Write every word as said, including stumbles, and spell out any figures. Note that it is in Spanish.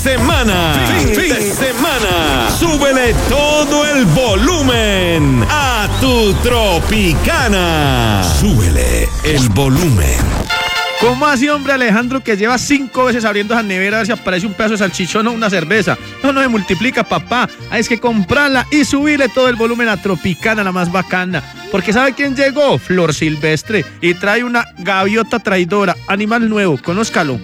semana. Fin, fin de semana. Súbele todo el volumen a tu Tropicana. Súbele el volumen. ¿Cómo así, hombre, Alejandro, que lleva cinco veces abriendo esa nevera a ver si aparece un pedazo de salchichón o una cerveza? No, no se multiplica, papá. Hay que comprarla y subirle todo el volumen a Tropicana, la más bacana. Porque ¿sabe quién llegó? Flor Silvestre. Y trae una gaviota traidora, animal nuevo, conózcalo.